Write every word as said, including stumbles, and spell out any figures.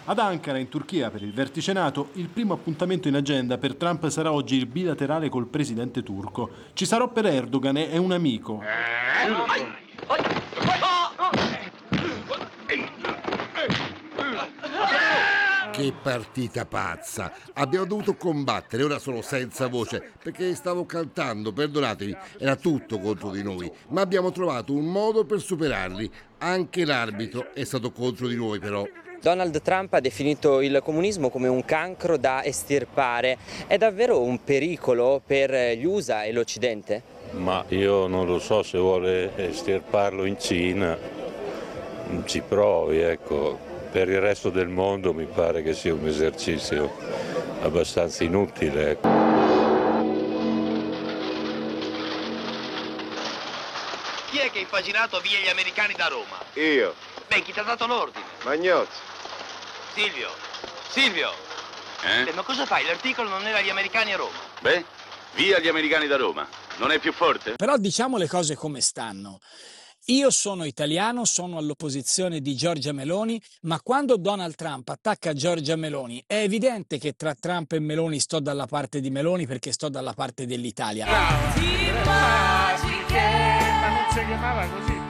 Ad Ankara, in Turchia, per il vertice NATO, il primo appuntamento in agenda per Trump sarà oggi il bilaterale col presidente turco. Ci sarò per Erdogan, è un amico. Che partita pazza! Abbiamo dovuto combattere, ora sono senza voce, perché stavo cantando, perdonatemi, era tutto contro di noi, ma abbiamo trovato un modo per superarli. Anche l'arbitro è stato contro di noi, però. Donald Trump ha definito il comunismo come un cancro da estirpare. È davvero un pericolo per gli U S A e l'Occidente? Ma io non lo so, se vuole estirparlo in Cina, ci provi, ecco. Per il resto del mondo mi pare che sia un esercizio abbastanza inutile, ecco. Chi è che ha impaginato via gli americani da Roma? Io. Beh, chi ti ha dato l'ordine? Magnozzi. Silvio. Silvio. Eh? Beh, ma cosa fai? L'articolo non era gli americani a Roma. Beh, via gli americani da Roma. Non è più forte? Però diciamo le cose come stanno. Io sono italiano, sono all'opposizione di Giorgia Meloni, ma quando Donald Trump attacca Giorgia Meloni è evidente che tra Trump e Meloni sto dalla parte di Meloni perché sto dalla parte dell'Italia. Ma non si chiamava così.